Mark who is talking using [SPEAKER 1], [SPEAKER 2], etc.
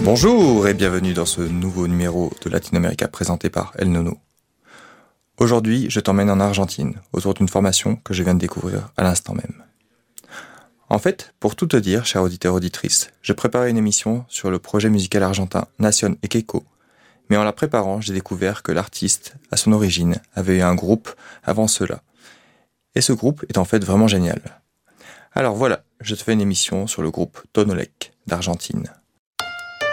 [SPEAKER 1] Bonjour et bienvenue dans ce nouveau numéro de Latinoamérica présenté par El Nono. Aujourd'hui, je t'emmène en Argentine, autour d'une formation que je viens de découvrir à l'instant même. En fait, pour tout te dire, cher auditeur auditrice, je préparais une émission sur le projet musical argentin Nación et Keiko, mais en la préparant, j'ai découvert que l'artiste, à son origine, avait eu un groupe avant cela. Et ce groupe est en fait vraiment génial. Alors voilà, je te fais une émission sur le groupe Tonolec d'Argentine.